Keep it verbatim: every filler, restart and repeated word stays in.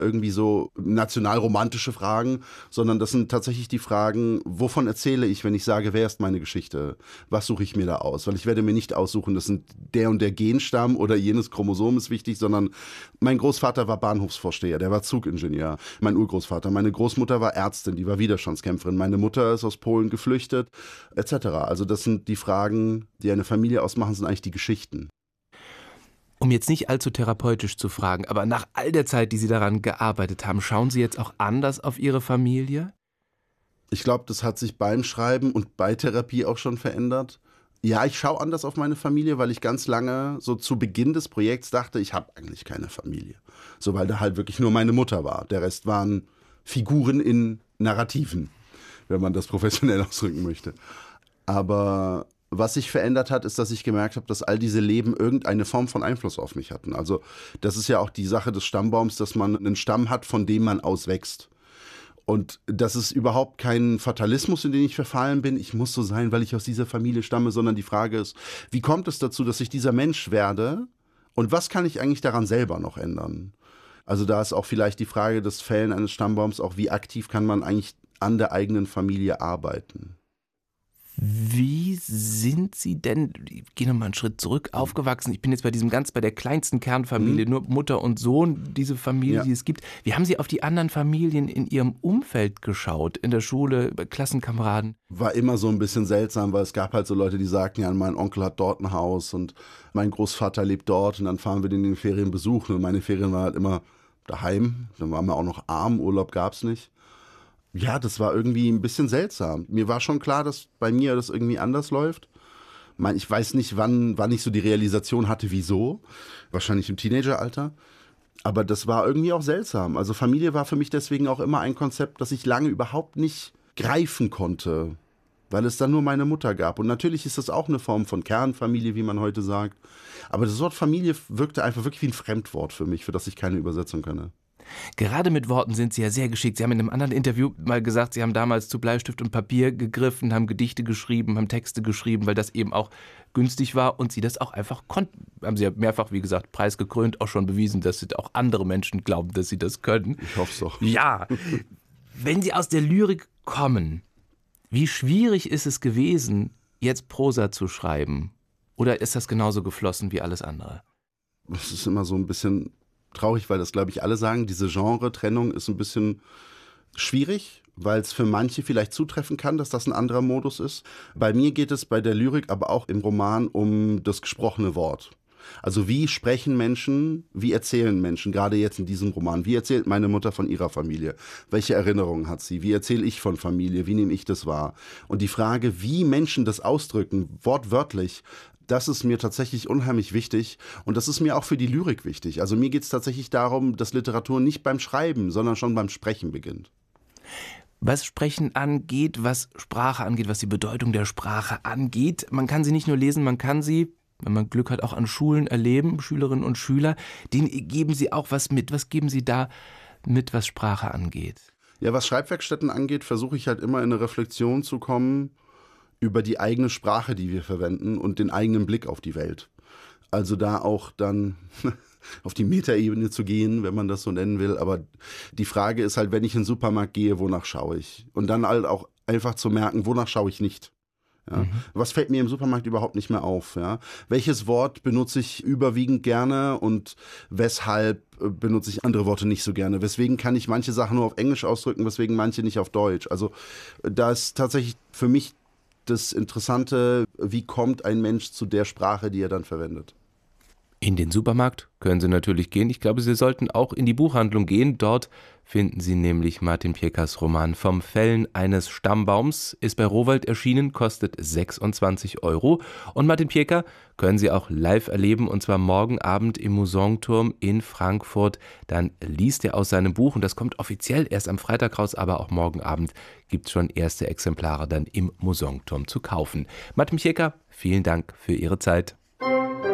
irgendwie so nationalromantische Fragen, sondern das sind tatsächlich die Fragen, wovon erzähle ich, wenn ich sage, wer ist meine Geschichte? Was suche ich mir da aus? Weil ich werde mir nicht aussuchen, das sind der und der Genstamm oder jenes Chromosom ist wichtig, sondern mein Großvater war Bahnhofsvorsteher, der war Zugingenieur, mein Urgroßvater, meine Großmutter war Ärztin, die war Widerstandskämpferin, meine Mutter ist aus Polen geflüchtet, et cetera. Also das sind die Fragen, die eine Familie ausmachen, sind eigentlich die Geschichten. Um jetzt nicht allzu therapeutisch zu fragen, aber nach all der Zeit, die Sie daran gearbeitet haben, schauen Sie jetzt auch anders auf Ihre Familie? Ich glaube, das hat sich beim Schreiben und bei Therapie auch schon verändert. Ja, ich schaue anders auf meine Familie, weil ich ganz lange so zu Beginn des Projekts dachte, ich habe eigentlich keine Familie. So, weil da halt wirklich nur meine Mutter war. Der Rest waren Figuren in Narrativen, wenn man das professionell ausdrücken möchte. Aber was sich verändert hat, ist, dass ich gemerkt habe, dass all diese Leben irgendeine Form von Einfluss auf mich hatten. Also das ist ja auch die Sache des Stammbaums, dass man einen Stamm hat, von dem man auswächst. Und das ist überhaupt kein Fatalismus, in den ich verfallen bin. Ich muss so sein, weil ich aus dieser Familie stamme, sondern die Frage ist, wie kommt es dazu, dass ich dieser Mensch werde? Und was kann ich eigentlich daran selber noch ändern? Also da ist auch vielleicht die Frage des Fällen eines Stammbaums, auch wie aktiv kann man eigentlich an der eigenen Familie arbeiten? Wie sind Sie denn, ich gehe nochmal einen Schritt zurück, aufgewachsen? Ich bin jetzt bei diesem ganz, bei der kleinsten Kernfamilie, mhm. nur Mutter und Sohn, diese Familie, ja. die es gibt. Wie haben Sie auf die anderen Familien in Ihrem Umfeld geschaut? In der Schule, bei Klassenkameraden? War immer so ein bisschen seltsam, weil es gab halt so Leute, die sagten, ja, mein Onkel hat dort ein Haus und mein Großvater lebt dort und dann fahren wir den in den Ferien besuchen. Und meine Ferien waren halt immer daheim, dann waren wir auch noch arm, Urlaub gab es nicht. Ja, das war irgendwie ein bisschen seltsam. Mir war schon klar, dass bei mir das irgendwie anders läuft. Ich weiß nicht, wann, wann ich so die Realisation hatte, wieso. Wahrscheinlich im Teenageralter. Aber das war irgendwie auch seltsam. Also Familie war für mich deswegen auch immer ein Konzept, das ich lange überhaupt nicht greifen konnte, weil es dann nur meine Mutter gab. Und natürlich ist das auch eine Form von Kernfamilie, wie man heute sagt. Aber das Wort Familie wirkte einfach wirklich wie ein Fremdwort für mich, für das ich keine Übersetzung kenne. Gerade mit Worten sind Sie ja sehr geschickt. Sie haben in einem anderen Interview mal gesagt, Sie haben damals zu Bleistift und Papier gegriffen, haben Gedichte geschrieben, haben Texte geschrieben, weil das eben auch günstig war und Sie das auch einfach konnten. Haben Sie ja mehrfach, wie gesagt, preisgekrönt, auch schon bewiesen, dass auch andere Menschen glauben, dass Sie das können. Ich hoffe es doch. Ja, wenn Sie aus der Lyrik kommen, wie schwierig ist es gewesen, jetzt Prosa zu schreiben? Oder ist das genauso geflossen wie alles andere? Das ist immer so ein bisschen traurig, weil das, glaube ich, alle sagen, diese Genre-Trennung ist ein bisschen schwierig, weil es für manche vielleicht zutreffen kann, dass das ein anderer Modus ist. Bei mir geht es bei der Lyrik, aber auch im Roman um das gesprochene Wort. Also wie sprechen Menschen, wie erzählen Menschen, gerade jetzt in diesem Roman. Wie erzählt meine Mutter von ihrer Familie? Welche Erinnerungen hat sie? Wie erzähle ich von Familie? Wie nehme ich das wahr? Und die Frage, wie Menschen das ausdrücken, wortwörtlich, das ist mir tatsächlich unheimlich wichtig und das ist mir auch für die Lyrik wichtig. Also mir geht es tatsächlich darum, dass Literatur nicht beim Schreiben, sondern schon beim Sprechen beginnt. Was Sprechen angeht, was Sprache angeht, was die Bedeutung der Sprache angeht, man kann sie nicht nur lesen, man kann sie, wenn man Glück hat, auch an Schulen erleben, Schülerinnen und Schüler. Denen geben Sie auch was mit. Was geben Sie da mit, was Sprache angeht? Ja, was Schreibwerkstätten angeht, versuche ich halt immer in eine Reflexion zu kommen über die eigene Sprache, die wir verwenden und den eigenen Blick auf die Welt. Also da auch dann auf die Metaebene zu gehen, wenn man das so nennen will. Aber die Frage ist halt, wenn ich in den Supermarkt gehe, wonach schaue ich? Und dann halt auch einfach zu merken, wonach schaue ich nicht? Ja? Mhm. Was fällt mir im Supermarkt überhaupt nicht mehr auf? Ja? Welches Wort benutze ich überwiegend gerne und weshalb benutze ich andere Worte nicht so gerne? Weswegen kann ich manche Sachen nur auf Englisch ausdrücken, weswegen manche nicht auf Deutsch? Also da ist tatsächlich für mich das Interessante, wie kommt ein Mensch zu der Sprache, die er dann verwendet. In den Supermarkt können Sie natürlich gehen. Ich glaube, Sie sollten auch in die Buchhandlung gehen. Dort finden Sie nämlich Martin Piekers Roman Vom Fällen eines Stammbaums. Ist bei Rowohlt erschienen, kostet sechsundzwanzig Euro. Und Martin Pieker können Sie auch live erleben, und zwar morgen Abend im Mousonturm in Frankfurt. Dann liest er aus seinem Buch und das kommt offiziell erst am Freitag raus, aber auch morgen Abend gibt es schon erste Exemplare dann im Mousonturm zu kaufen. Martin Pieker, vielen Dank für Ihre Zeit.